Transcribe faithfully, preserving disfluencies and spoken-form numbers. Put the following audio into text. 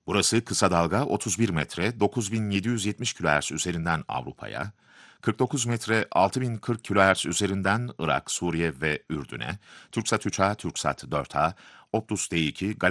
Burası kısa dalga otuz bir metre dokuz bin yedi yüz yetmiş kilohertz üzerinden Avrupa'ya, kırk dokuz metre altı bin kırk kilohertz üzerinden Irak, Suriye ve Ürdün'e, Türksat üç A, Türksat dört A, Optus D iki,